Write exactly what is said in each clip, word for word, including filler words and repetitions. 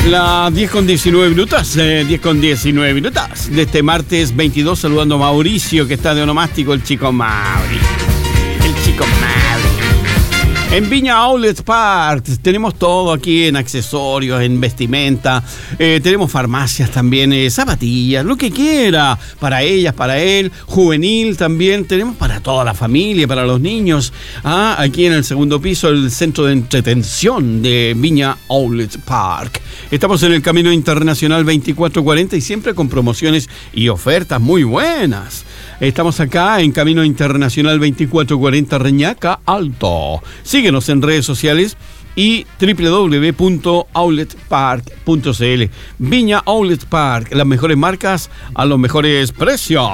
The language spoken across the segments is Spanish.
Las diez con diecinueve minutos, eh, diez con diecinueve minutos de este martes veintidós, saludando a Mauricio, que está de onomástico, el chico Mauri. El chico Mauri. En Viña Outlet Park tenemos todo aquí en accesorios, en vestimenta, eh, tenemos farmacias también, eh, zapatillas, lo que quiera, para ellas, para él, juvenil también, tenemos para toda la familia, para los niños. Ah, aquí en el segundo piso, el centro de entretención de Viña Outlet Park. Estamos en el Camino Internacional veinticuatro cuarenta y siempre con promociones y ofertas muy buenas. Estamos acá en Camino Internacional veinticuatro cuarenta Reñaca Alto. Síguenos en redes sociales y doble u doble u doble u punto outlet park punto c l. Viña Outlet Park, las mejores marcas a los mejores precios.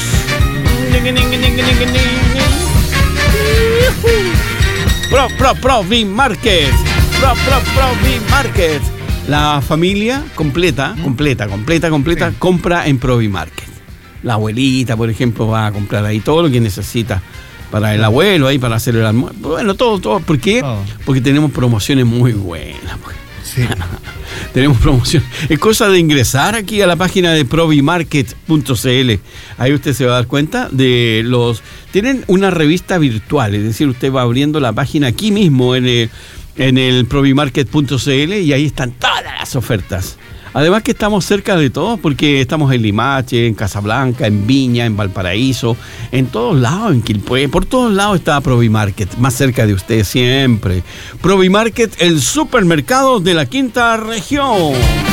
Pro, Pro, Provi Market. Pro, Pro, Provi Market. La familia completa, completa, completa, completa, sí. Compra en Provi Market. La abuelita, por ejemplo, va a comprar ahí todo lo que necesita para el abuelo, ahí para hacer el almuerzo. Bueno, todo, todo. ¿Por qué? Oh. Porque tenemos promociones muy buenas. Sí. Tenemos promociones. Es cosa de ingresar aquí a la página de provimarket punto c l. Ahí usted se va a dar cuenta de los... Tienen una revista virtual, es decir, usted va abriendo la página aquí mismo en el, en el provimarket punto c l y ahí están todas las ofertas. Además que estamos cerca de todo porque estamos en Limache, en Casablanca, en Viña, en Valparaíso, en todos lados, en Quilpué, por todos lados está Provimarket, más cerca de usted siempre. Provimarket, el supermercado de la quinta región.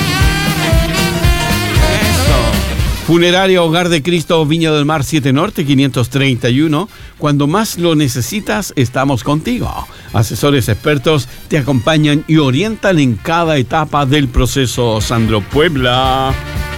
Funeraria Hogar de Cristo, Viña del Mar siete Norte, quinientos treinta y uno. Cuando más lo necesitas, estamos contigo. Asesores expertos te acompañan y orientan en cada etapa del proceso. Sandro Puebla.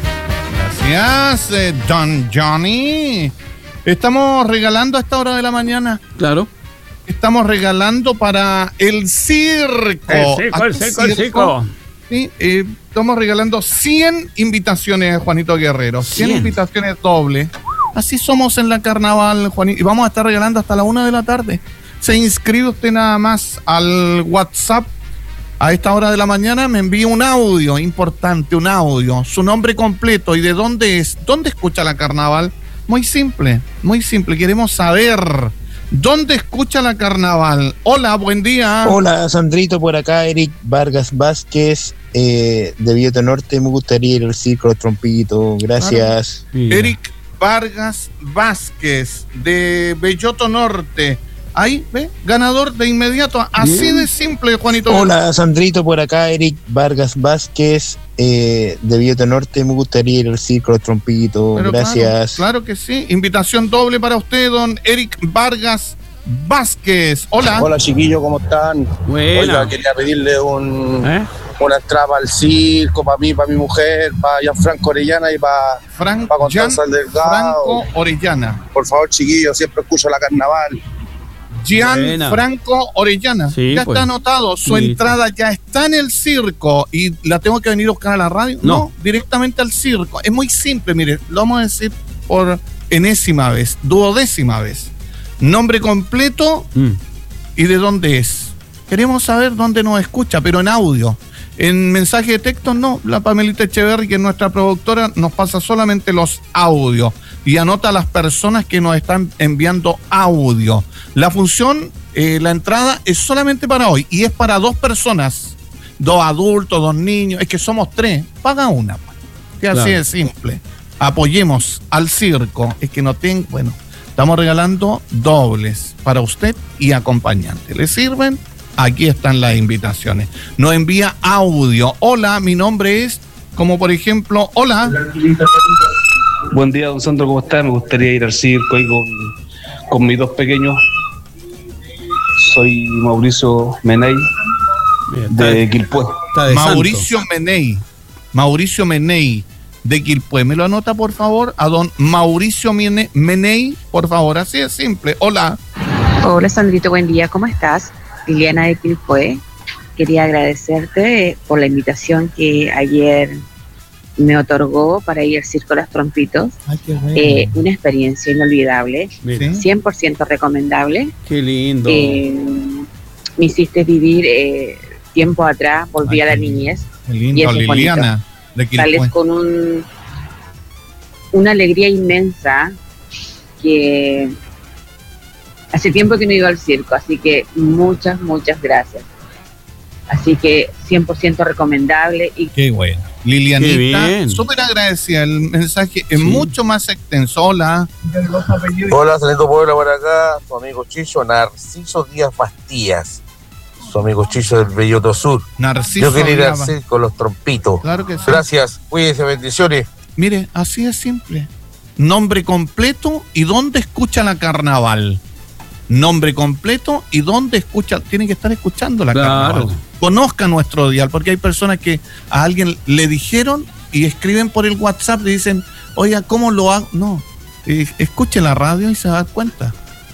Gracias, eh, Don Johnny. Estamos regalando a esta hora de la mañana. Claro. Estamos regalando para el circo. El circo, el circo, el circo. Sí, eh, estamos regalando cien invitaciones, Juanito Guerrero. cien, cien invitaciones dobles. Así somos en la carnaval, Juanito. Y vamos a estar regalando hasta la una de la tarde. Se inscribe usted nada más al WhatsApp. A esta hora de la mañana me envía un audio importante, un audio. Su nombre completo y de dónde es. ¿Dónde escucha la carnaval? Muy simple, muy simple. Queremos saber... ¿Dónde escucha la carnaval? Hola, buen día. Hola, Sandrito, por acá, Eric Vargas Vázquez, eh, de Villota Norte. Me gustaría ir al circo Los Trompitos. Gracias. Claro. Eric Vargas Vázquez, de Belloto Norte. Ahí, ¿ve? Ganador de inmediato. Así Bien. de simple, Juanito. Hola, Sandrito, por acá, Eric Vargas Vázquez, eh, de Villota Norte. Me gustaría ir al circo Los Trompitos. Pero Gracias. Claro, claro que sí. Invitación doble para usted, don Eric Vargas Vázquez. Hola. Hola, chiquillos, ¿cómo están? Buena. Oiga, quería pedirle un... ¿Eh? una entrada al circo, para mí, para mi mujer, para Gianfranco Orellana y para, Fran- para Constanza Gian- Delgado. Franco Orellana. Por favor, chiquillos, siempre escucho la carnaval. Gianfranco Orellana. Sí, ya pues. está anotado. Su Sí. entrada ya está en el circo. ¿Y la tengo que venir a buscar a la radio? No. No, directamente al circo. Es muy simple, mire. Lo vamos a decir por enésima vez, duodécima vez. Nombre completo Mm. y de dónde es. Queremos saber dónde nos escucha, pero en audio. En mensaje de texto no. La Pamelita Echeverry, que es nuestra productora, nos pasa solamente los audios y anota a las personas que nos están enviando audio. La función, eh, la entrada es solamente para hoy y es para dos personas, dos adultos, dos niños, es que somos tres, paga una, que así Claro. de simple. Apoyemos al circo, es que no tengo, bueno, estamos regalando dobles para usted y acompañante. ¿Le sirven? Aquí están las invitaciones. Nos envía audio. Hola, mi nombre es, como por ejemplo, hola. Buen día, don Sandro, ¿cómo está? Me gustaría ir al circo ahí con, con mis dos pequeños. Soy Mauricio Meney, Bien, de está, Quilpué. está de Mauricio santo. Meney. Mauricio Meney, de Quilpué. ¿Me lo anota, por favor? A don Mauricio Mene- Meney, por favor. Así es simple. Hola. Hola, Sandrito, buen día, ¿cómo estás? Liliana de Quilpué. Quería agradecerte por la invitación que ayer me otorgó para ir al Circo Los Trompitos. Ay, qué bueno. Eh, una experiencia inolvidable, Mira, ¿Sí? cien por ciento recomendable. qué lindo. Eh, me hiciste vivir eh, tiempo atrás, volví Ay, a la qué niñez. Qué Y lindo, eso es Liliana. De Sales Quilpué. con un, una alegría inmensa que hace tiempo que no iba al circo, así que muchas, muchas gracias. Así que cien por ciento recomendable. Y Qué bueno. Qué Lilianita, bien. súper agradecida. El mensaje es Sí. mucho más extenso. Hola. Hola, Salito Puebla por acá, su amigo Chicho, Narciso Díaz Bastías, su amigo Chicho del Belloto Sur. Narciso. Yo quería ir al Díaz. circo Los Trompitos. Claro que sí. Gracias, cuídense, bendiciones. Mire, así es simple. Nombre completo y dónde escucha la carnaval. Nombre completo y dónde escucha. Tiene que estar escuchando la Claro. carnaval. Conozca nuestro dial, porque hay personas que a alguien le dijeron y escriben por el WhatsApp y dicen, oiga, ¿cómo lo hago? No, eh, escuche la radio y se va a dar cuenta.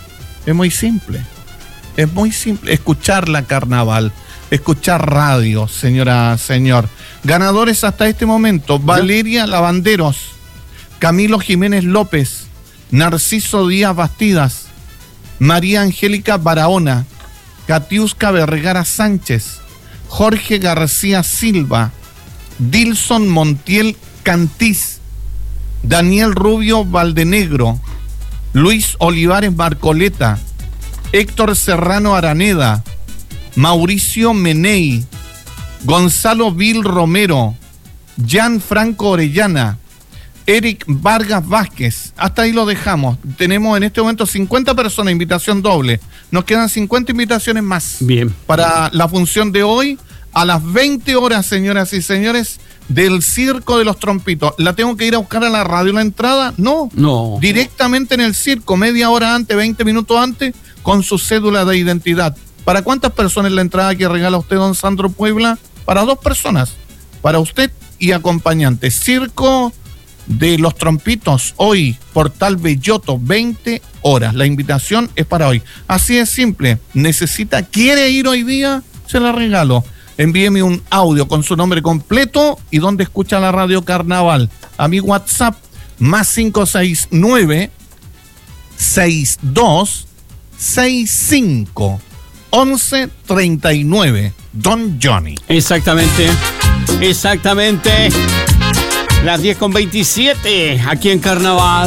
Es muy simple. Es muy simple. Escuchar la carnaval. Escuchar radio, señora, señor. Ganadores hasta este momento. Valeria Lavanderos, Camilo Jiménez López, Narciso Díaz Bastidas, María Angélica Barahona, Catiusca Vergara Sánchez, Jorge García Silva, Dilson Montiel Cantís, Daniel Rubio Valdenegro, Luis Olivares Marcoleta, Héctor Serrano Araneda, Mauricio Meney, Gonzalo Vil Romero, Jan Franco Orellana, Eric Vargas Vázquez. Hasta ahí lo dejamos. Tenemos en este momento cincuenta personas, invitación doble. Nos quedan cincuenta invitaciones más. Bien. Para la función de hoy, a las veinte horas, señoras y señores, del Circo de los Trompitos. ¿La tengo que ir a buscar a la radio la entrada? No. No. Directamente en el circo, media hora antes, veinte minutos antes, con su cédula de identidad. ¿Para cuántas personas la entrada que regala usted, don Sandro Puebla? Para dos personas. Para usted y acompañante. Circo de los Trompitos, hoy, Portal Belloto, veinte horas. La invitación es para hoy. Así es simple. Necesita, quiere ir hoy día, se la regalo. Envíeme un audio con su nombre completo y dónde escucha la radio Carnaval. A mi WhatsApp, más cinco seis nueve, seis dos, seis cinco, once treinta y nueve. Don Johnny. Exactamente. Exactamente. Las diez con veintisiete aquí en Carnaval.